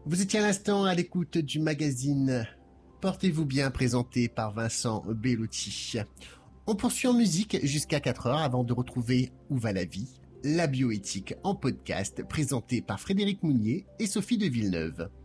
Vous étiez à l'instant à l'écoute du magazine Portez-vous bien présenté par Vincent Bellotti. On poursuit en musique jusqu'à 4 heures avant de retrouver Où va la vie, la bioéthique en podcast présenté par Frédéric Mounier et Sophie de Villeneuve.